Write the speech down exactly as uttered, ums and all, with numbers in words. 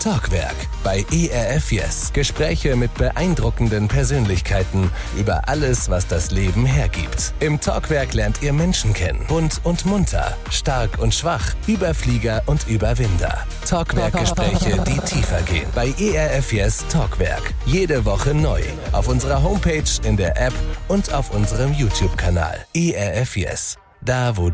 Talkwerk bei E R F Yes. Gespräche mit beeindruckenden Persönlichkeiten über alles, was das Leben hergibt. Im Talkwerk lernt ihr Menschen kennen. Bunt und munter, stark und schwach, Überflieger und Überwinder. Talkwerk-Gespräche, die tiefer gehen. Bei E R F Yes Talkwerk. Jede Woche neu. Auf unserer Homepage, in der App und auf unserem YouTube-Kanal. E R F Yes. Da, wo